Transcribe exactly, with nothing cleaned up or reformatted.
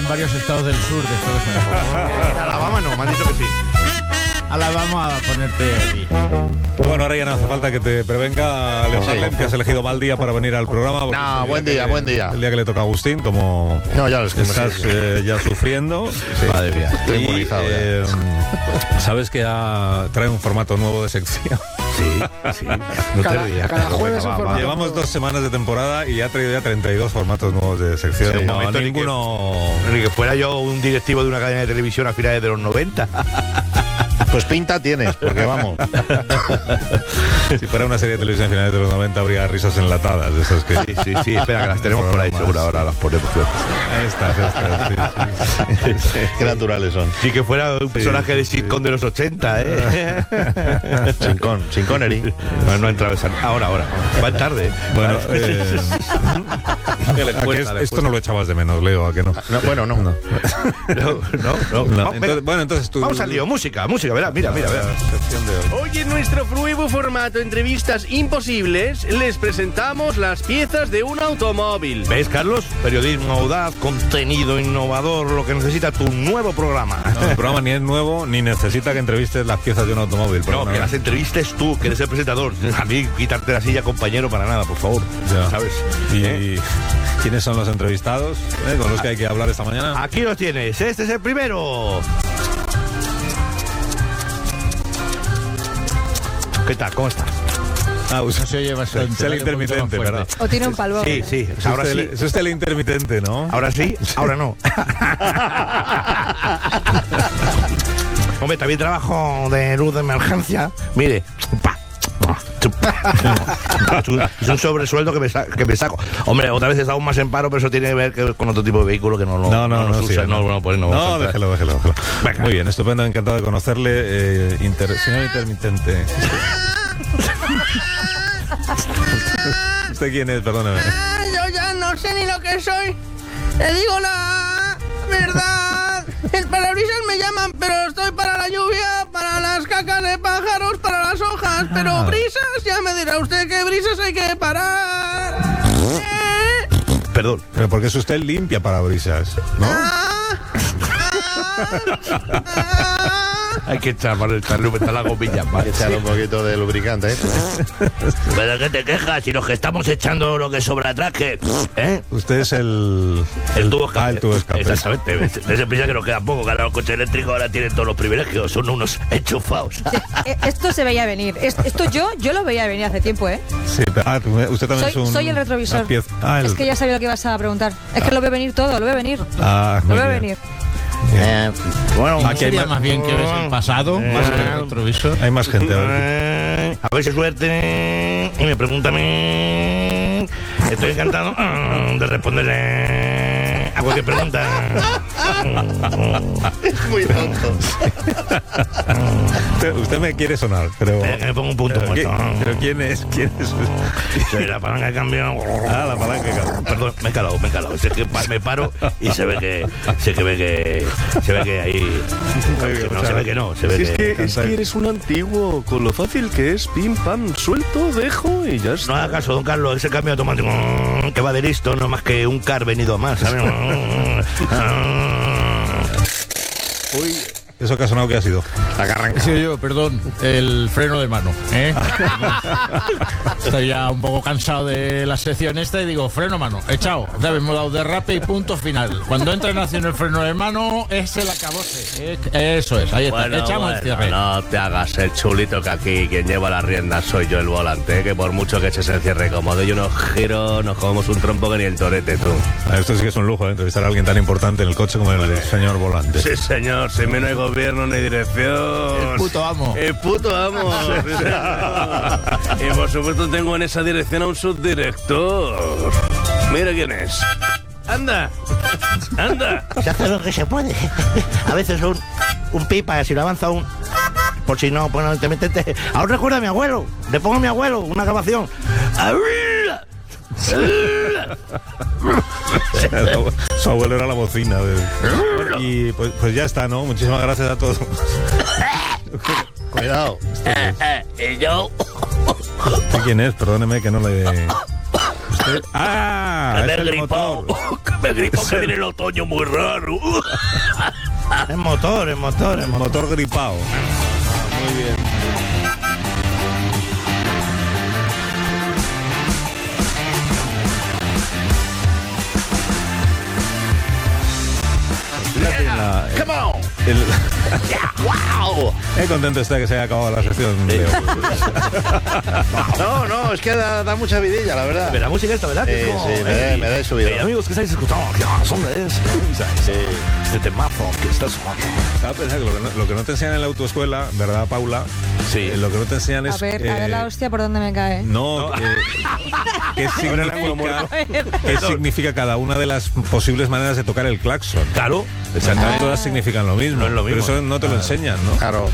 varios estados del sur de Estados Unidos. En Alabama no, me han dicho que sí. Alabama a ponerte aquí. Bueno, ahora ya no hace falta que te prevenga, Leo Harlem, que has elegido mal día para venir al programa. No, buen día, que, buen día. El día que le toca a Agustín, como no, ya los estás eh, ya sufriendo. Sí. Madre mía, estoy inmunizado. Eh, sabes que ha, trae un formato nuevo de sección. Sí, sí. No cada, te rías. cada jueves un formato. Llevamos dos semanas de temporada y ha traído ya treinta y dos formatos nuevos de sección. Sí, no, no, ninguno... Ni que, ni que fuera yo un directivo de una cadena de televisión a finales de los noventa. Pues pinta tienes, porque vamos. Si fuera una serie de televisión a finales de los noventa habría risas enlatadas, de esas que... Sí, sí, sí, espera, que las tenemos por ahí, seguro, ahora las ponemos. Ahí está, ahí está, sí, sí, sí. Qué naturales son. Sí, que fuera un personaje de sitcom de los ochenta, ¿eh? Sin con, sin Connery. Bueno, no ha entrado esa... Ahora, ahora. Va tarde. Bueno, eh... ¿a que es, esto no lo echabas de menos, Leo, ¿a que no? No, bueno, no. No. No, no, no. No, entonces, bueno, entonces tú... Vamos al lío, música, música, verá, mira, mira, mira. Hoy en nuestro nuevo formato Entrevistas Imposibles les presentamos las piezas de un automóvil. ¿Ves, Carlos? Periodismo audaz, contenido innovador, lo que necesita tu nuevo programa. No, el programa ni es nuevo ni necesita que entrevistes las piezas de un automóvil. No, que las entrevistes tú, que eres el presentador. A mí, quitarte la silla, compañero, para nada, por favor. Ya. ¿Sabes? ¿Y ¿Eh? quiénes son los entrevistados eh, con los que hay que hablar esta mañana? Aquí los tienes, este es el primero. ¿Qué tal? ¿Cómo está? Ah, Eso se oye bastante. Es el intermitente, ¿verdad? O tiene un palvo. Sí, sí. Es Ahora usted, sí. el- es usted el intermitente, ¿no? Ahora sí, ahora no. Hombre, también trabajo de luz de emergencia. Mire, pa, es un sobresueldo que me, sa- que me saco. Hombre, otra vez he estado más en paro, pero eso tiene que ver que con otro tipo de vehículo que no lo No, no, no, nos sí, usa. no. No, no, pues no, No, vamos a entrar. déjelo, déjelo, déjelo. Venga. Muy bien, estupendo, encantado de conocerle. Eh, inter- señor intermitente. ¿Usted quién es? Perdóneme. Ah, yo ya no sé ni lo que soy. Te digo la verdad. El parabrisas me llaman, pero estoy para la lluvia, para las cacas de pájaros, para las hojas. Pero brisas, ya me dirá usted que brisas hay que parar. ¿Eh? Perdón. Pero porque es usted limpia parabrisas, ¿no? Ah, ah, ah. Hay que echar, para echarle está la gomilla. Hay que echarle un poquito de lubricante, ¿eh? ¿Pero qué te quejas? Si los que estamos echando lo que sobra atrás, que... ¿Eh? Usted es el... El tubo escape. Ah, el tubo escape. Exactamente. Ese prisa que nos queda poco, que ahora los coches eléctricos ahora tienen todos los privilegios, son unos enchufados. Eh, Esto se veía venir. Es- Esto yo yo lo veía venir hace tiempo, ¿eh? Sí, pero- ah, usted también Soy, es un... soy el retrovisor. una pieza- ah, el- Es que ya sabía lo que ibas a preguntar. Es que lo veo venir todo, lo veo venir. Ah, Lo muy veo bien. venir. Eh, bueno, Aquí sería más bien que ves el pasado, más que el retrovisor. Hay más gente. A ver. Eh, A ver si suerte. Y me pregunta a mí. Estoy encantado ah, de responderle a cualquier pregunta. muy tonto. Usted, usted me quiere sonar, pero... Eh, me pongo un punto ¿Pero, qué- muerto. pero quién es? ¿Quién es? Soy la palanca de cambio. Ah, la palanca de cambio. Perdón, me he calado, me he calado. Es que pa- me paro y se ve que. Se que ve que. Se ve que ahí. No, se ve que no. Se ve Si es que. que, es que eres un antiguo, con lo fácil que es, pim, pam, suelto, dejo y ya No está. haga caso, don Carlos, ese cambio automático mm, que va de listo, no más que un car venido a más, ¿sabes? Uy, ¿eso que ha sonado qué ha sido? He sido yo, perdón, el freno de mano, ¿eh? Estoy ya un poco cansado de la sección esta y digo, freno mano, echado. Ya hemos dado derrape y punto final. Cuando entra en acción el freno de mano, es el acabose. ¿eh? Eso es, ahí está. Echamos el cierre. No te hagas el chulito, que aquí quien lleva las riendas soy yo el volante, ¿eh? Que por mucho que eche se cierre cómodo y unos giros, nos comemos un trompo que ni el torete, tú. Ah, esto sí que es un lujo, ¿eh? Entrevistar a alguien tan importante en el coche como el señor volante. Sí, señor, sin mí no hay gobierno ni dirección. El puto amo. El puto amo. Sí, señor. Y por supuesto tengo en esa dirección a un subdirector. Mira quién es. Anda, anda. Se hace lo que se puede. A veces un, un pipa, si lo avanza un. Por si no, bueno, intermitente. Aún recuerdo a mi abuelo. Le pongo a mi abuelo una grabación. Su abuelo era la bocina. De... Y pues, pues ya está, ¿no? Muchísimas gracias a todos. Cuidado. Y yo. ¿Usted quién es? Perdóneme que no le... ¿Usted Ah, me es he el gripado. motor. Que me he gripado, que viene el otoño muy raro. Es motor, es motor, es motor. Motor gripado. Muy bien. La- Come on. el- Yeah, wow. Qué contento está que se haya acabado la sección de hoy. No, no, es que da, da mucha vidilla, la verdad. Pero la música esta, ¿verdad? Que Sí, es como- sí, me da- me da subidón. Eh, amigos, ¿qué estáis escuchando? ¿Qué son de eso? Sí. Este temazo que está sonando. Estaba pensando que lo, que no, lo que no te enseñan en la autoescuela, ¿verdad, Paula? Sí. Eh, lo que no te enseñan A es... ver, a eh, ver la hostia por dónde me cae. No, eh, ¿qué, significa, qué significa cada una de las posibles maneras de tocar el claxon? Claro. Exactamente, todas significan lo mismo. No es lo mismo. Pero eso no te lo enseñan, ¿no? Claro.